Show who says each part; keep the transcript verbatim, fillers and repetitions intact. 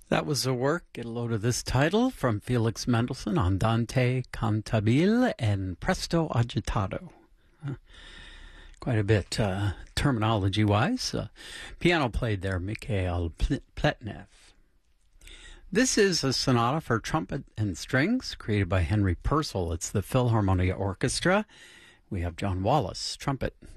Speaker 1: That was a work, get a load of this title, from Felix Mendelssohn, Andante Cantabile and Presto Agitato. Uh, quite a bit uh, terminology-wise. Uh, piano played there, Mikhail Pletnev. This is a sonata for trumpet and strings created by Henry Purcell. It's the Philharmonia Orchestra. We have John Wallace, trumpet,